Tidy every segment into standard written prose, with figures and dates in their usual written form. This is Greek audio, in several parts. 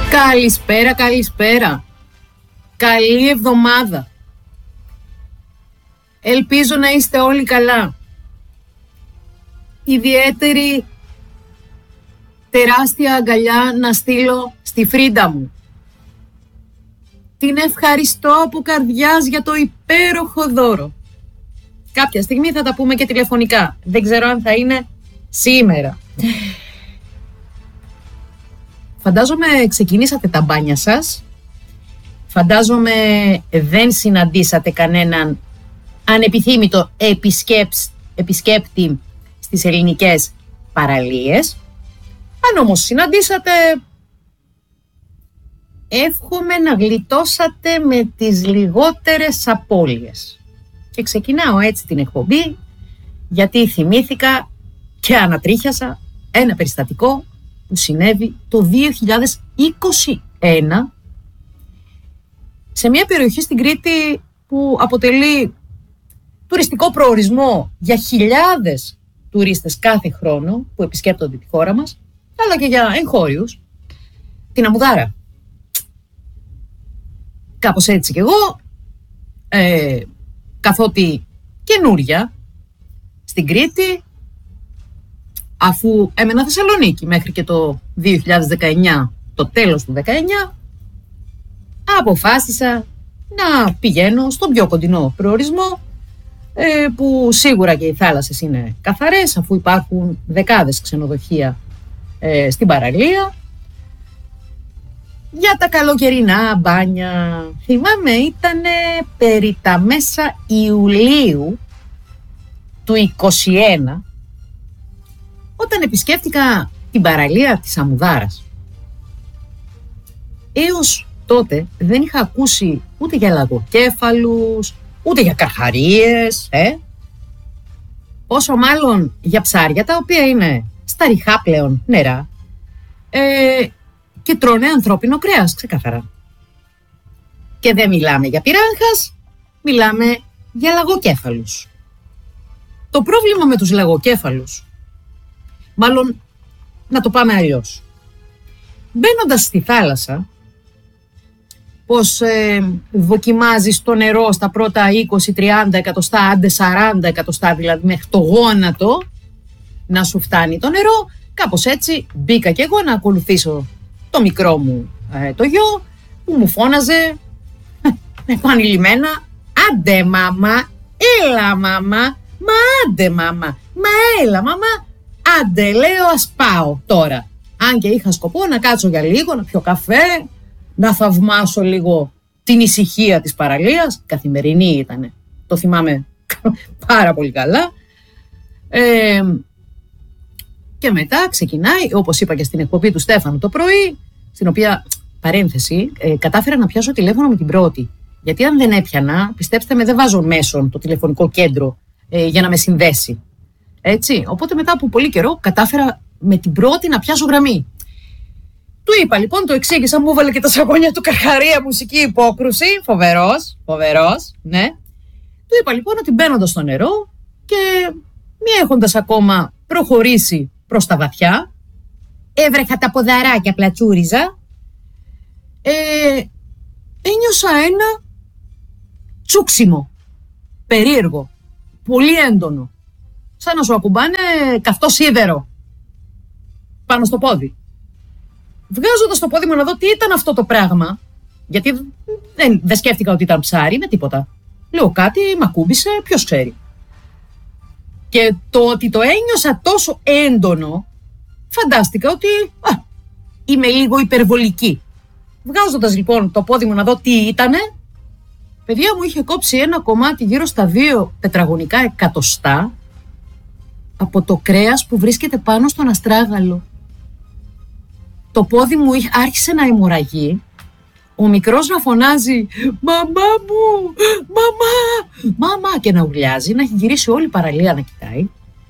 Καλησπέρα, καλησπέρα. Καλή εβδομάδα. Ελπίζω να είστε όλοι καλά. Ιδιαίτερη τεράστια αγκαλιά να στείλω στη Φρίντα μου. Την ευχαριστώ από καρδιάς για το υπέροχο δώρο. Κάποια στιγμή θα τα πούμε και τηλεφωνικά. Δεν ξέρω αν θα είναι σήμερα. Φαντάζομαι ξεκινήσατε τα μπάνια σας. Φαντάζομαι δεν συναντήσατε κανέναν ανεπιθύμητο επισκέπτη στις ελληνικές παραλίες. Αν όμως συναντήσατε, εύχομαι να γλιτώσατε με τις λιγότερες απώλειες. Και ξεκινάω έτσι την εκπομπή, γιατί θυμήθηκα και ανατρίχιασα ένα περιστατικό που συνέβη το 2021 σε μια περιοχή στην Κρήτη που αποτελεί τουριστικό προορισμό για χιλιάδες τουρίστες κάθε χρόνο που επισκέπτονται τη χώρα μας, αλλά και για εγχώριους, την Αμουδάρα. Κάπως έτσι κι εγώ, καθότι καινούρια στην Κρήτη, αφού έμενα Θεσσαλονίκη μέχρι και το 2019, το τέλος του 2019, αποφάσισα να πηγαίνω στον πιο κοντινό προορισμό, που σίγουρα και οι θάλασσες είναι καθαρές, αφού υπάρχουν δεκάδες ξενοδοχεία στην παραλία, για τα καλοκαιρινά μπάνια. Θυμάμαι ήταν περί τα μέσα Ιουλίου του 2021, όταν επισκέφτηκα την παραλία της Αμουδάρας. Έως τότε δεν είχα ακούσει ούτε για λαγοκέφαλους, ούτε για καρχαρίες, πόσο μάλλον για ψάρια, τα οποία είναι στα ριχά πλέον νερά και τρώνε ανθρώπινο κρέας, ξεκάθαρα. Και δεν μιλάμε για πυράγχας, μιλάμε για λαγοκέφαλους. Το πρόβλημα με τους λαγοκέφαλους, μάλλον να το πάμε αλλιώς. Μπαίνοντας στη θάλασσα, πως δοκιμάζεις το νερό στα πρώτα 20-30 εκατοστά, άντε 40 εκατοστά δηλαδή, μέχρι το γόνατο να σου φτάνει το νερό. Κάπως έτσι μπήκα κι εγώ να ακολουθήσω το μικρό μου το γιο, που μου φώναζε επανειλημμένα, άντε μάμα, έλα μάμα, μα άντε μάμα, μα έλα μάμα, άντε λέω, ας πάω τώρα. Αν και είχα σκοπό να κάτσω για λίγο, να πιω καφέ, να θαυμάσω λίγο την ησυχία της παραλίας. Καθημερινή ήτανε, το θυμάμαι πάρα πολύ καλά. Και μετά ξεκινάει, όπως είπα και στην εκπομπή του Στέφανου το πρωί, στην οποία, παρένθεση, κατάφερα να πιάσω τηλέφωνο με την πρώτη. Γιατί αν δεν έπιανα, πιστέψτε με, δεν βάζω μέσον το τηλεφωνικό κέντρο για να με συνδέσει. Έτσι, οπότε μετά από πολύ καιρό κατάφερα με την πρώτη να πιάσω γραμμή. Του είπα λοιπόν, το εξήγησα, μου έβαλε και τα σαγόνια του Καρχαρία, μουσική υπόκρουση, φοβερός, ναι. Του είπα λοιπόν ότι μπαίνοντας στο νερό και μη έχοντας ακόμα προχωρήσει προς τα βαθιά, έβρεχα τα ποδαράκια, πλατσούριζα, ένιωσα ένα τσούξιμο, περίεργο, πολύ έντονο, σαν να σου ακουμπάνε καυτό σίδερο πάνω στο πόδι. Βγάζοντας το πόδι μου να δω τι ήταν αυτό το πράγμα, γιατί δεν σκέφτηκα ότι ήταν ψάρι με τίποτα. Λέω κάτι, μ' ακούμπησε, ποιος ξέρει. Και το ότι το ένιωσα τόσο έντονο, φαντάστηκα ότι είμαι λίγο υπερβολική. Βγάζοντας λοιπόν το πόδι μου να δω τι ήτανε, παιδιά μου είχε κόψει ένα κομμάτι γύρω στα 2 τετραγωνικά εκατοστά από το κρέας που βρίσκεται πάνω στον αστράγαλο. Το πόδι μου άρχισε να αιμορραγεί, ο μικρός να φωνάζει «Μαμά μου, μαμά» και να ουρλιάζει, να έχει γυρίσει όλη η παραλία να κοιτάει.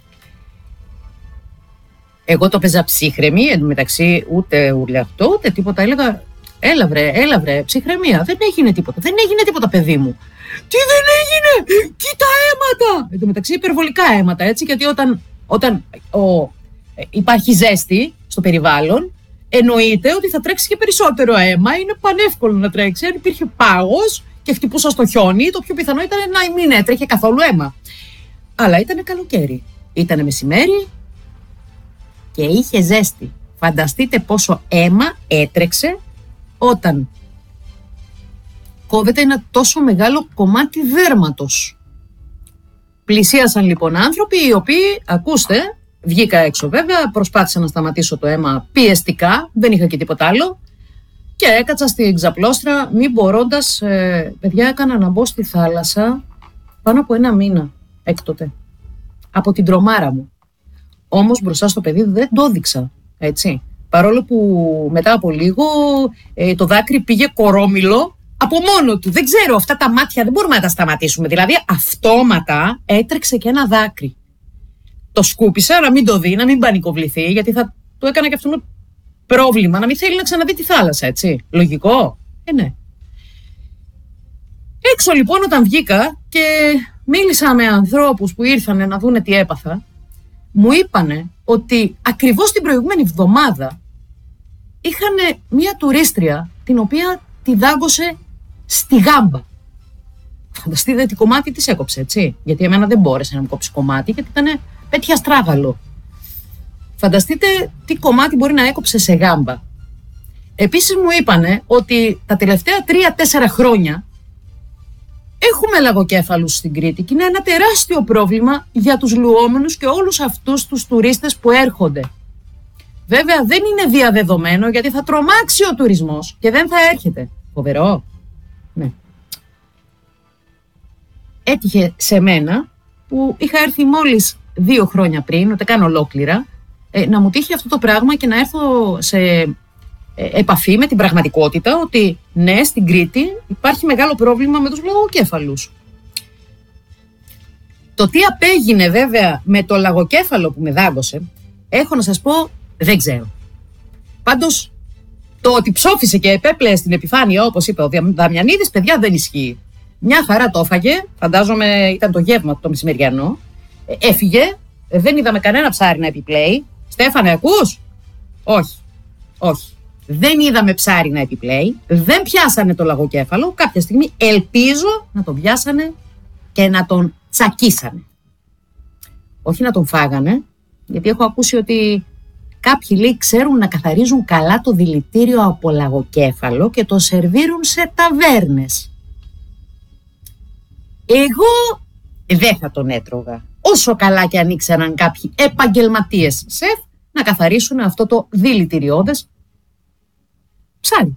Εγώ το παίζα ψύχρεμη, εν τω μεταξύ ούτε ουρλιαχτώ ούτε τίποτα, έλεγα έλα βρε, ψυχραιμία, δεν έγινε τίποτα παιδί μου. Τι δεν έγινε, κοίτα αίματα. Εν τω μεταξύ υπερβολικά αίματα, έτσι, γιατί όταν υπάρχει ζέστη στο περιβάλλον, εννοείται ότι θα τρέξει και περισσότερο αίμα. Είναι πανεύκολο να τρέξει. Αν υπήρχε πάγος και χτυπούσα στο χιόνι, το πιο πιθανό ήταν να μην έτρεχε καθόλου αίμα. Αλλά ήταν καλοκαίρι. Ήταν μεσημέρι και είχε ζέστη. Φανταστείτε πόσο αίμα έτρεξε όταν κόβεται ένα τόσο μεγάλο κομμάτι δέρματος. Πλησίασαν λοιπόν άνθρωποι οι οποίοι, ακούστε, βγήκα έξω βέβαια, προσπάθησα να σταματήσω το αίμα πιεστικά, δεν είχα και τίποτα άλλο και έκατσα στην ξαπλώστρα μη μπορώντας, παιδιά, έκανα να μπω στη θάλασσα πάνω από 1 μήνα έκτοτε, από την τρομάρα μου. Όμως μπροστά στο παιδί δεν το έδειξα, έτσι. Παρόλο που μετά από λίγο το δάκρυ πήγε κορόμιλο από μόνο του. Δεν ξέρω, αυτά τα μάτια δεν μπορούμε να τα σταματήσουμε. Δηλαδή αυτόματα έτρεξε και ένα δάκρυ. Το σκούπισα να μην το δει, να μην πανικοβληθεί, γιατί θα του έκανα και αυτό πρόβλημα, να μην θέλει να ξαναδεί τη θάλασσα, έτσι. Λογικό? Ναι. Έξω λοιπόν όταν βγήκα και μίλησα με ανθρώπους που ήρθαν να δούνε τι έπαθα, μου είπανε ότι ακριβώς την προηγούμενη εβδομάδα είχαν μία τουρίστρια την οποία τη δάγκωσε στη γάμπα. Φανταστείτε τι κομμάτι της έκοψε, έτσι. Γιατί εμένα δεν μπόρεσε να μου κόψει κομμάτι, γιατί ήταν πέτια στράγαλο. Φανταστείτε τι κομμάτι μπορεί να έκοψε σε γάμπα. Επίσης μου είπανε ότι τα τελευταία 3-4 χρόνια έχουμε λαγοκέφαλους στην Κρήτη και είναι ένα τεράστιο πρόβλημα για τους λουόμενους και όλους αυτούς τους τουρίστες που έρχονται. Βέβαια δεν είναι διαδεδομένο γιατί θα τρομάξει ο τουρισμός και δεν θα έρχεται. Φοβερό. Ναι. Έτυχε σε μένα που είχα έρθει μόλις 2 χρόνια πριν, ούτε καν ολόκληρα, να μου τύχει αυτό το πράγμα και να έρθω σε επαφή με την πραγματικότητα ότι ναι, στην Κρήτη υπάρχει μεγάλο πρόβλημα με τους λαγοκέφαλους. Το τι απέγινε βέβαια με το λαγοκέφαλο που με δάγκωσε, έχω να σας πω, δεν ξέρω. Πάντως, το ότι ψόφισε και επέπλεε στην επιφάνεια, όπως είπε ο Δαμιανίδης, παιδιά, δεν ισχύει. Μια χαρά το έφαγε, φαντάζομαι ήταν το γεύμα το μεσημεριανό, έφυγε, δεν είδαμε κανένα ψάρι να επιπλέει. Στέφανε, ακούς? Όχι, όχι. Δεν είδαμε ψάρι να επιπλέει, δεν πιάσανε το λαγοκέφαλο, κάποια στιγμή ελπίζω να τον πιάσανε και να τον τσακίσανε. Όχι να τον φάγανε, γιατί έχω ακούσει ότι κάποιοι λέει ξέρουν να καθαρίζουν καλά το δηλητήριο από λαγοκέφαλο και το σερβίρουν σε ταβέρνες. Εγώ δεν θα τον έτρωγα, όσο καλά και αν ήξεραν κάποιοι επαγγελματίες σεφ να καθαρίσουν αυτό το δηλητηριώδες ψάρι.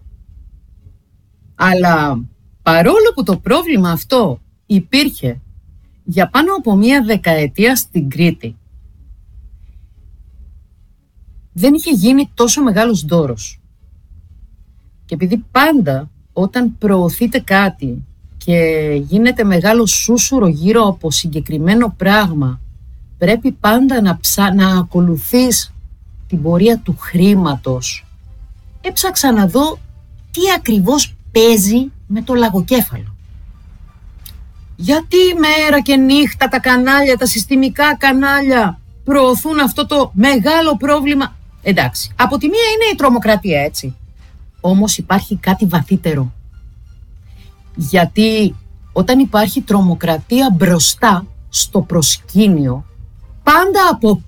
Αλλά παρόλο που το πρόβλημα αυτό υπήρχε για πάνω από 1 δεκαετία στην Κρήτη, δεν είχε γίνει τόσο μεγάλος δώρος. Και επειδή πάντα όταν προωθείτε κάτι και γίνεται μεγάλο σούσουρο γύρω από συγκεκριμένο πράγμα, πρέπει πάντα να ακολουθείς την πορεία του χρήματος. Έψαξα να δω τι ακριβώς παίζει με το λαγοκέφαλο. Γιατί μέρα και νύχτα τα κανάλια, τα συστημικά κανάλια προωθούν αυτό το μεγάλο πρόβλημα? Εντάξει, από τη μία είναι η τρομοκρατία, έτσι. Όμως υπάρχει κάτι βαθύτερο. Γιατί όταν υπάρχει τρομοκρατία μπροστά στο προσκήνιο, πάντα από